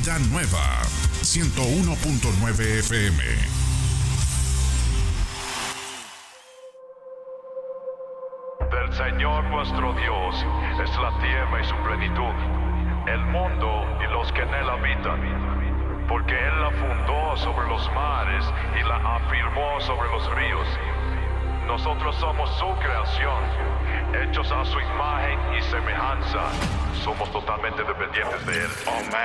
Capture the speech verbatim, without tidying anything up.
Vida Nueva, ciento uno punto nueve F M. Del Señor nuestro Dios es la tierra y su plenitud, el mundo y los que en él habitan, porque Él la fundó sobre los mares y la afirmó sobre los ríos. Nosotros somos su creación, hechos a su imagen y semejanza. Somos totalmente dependientes de Él. Oh, man.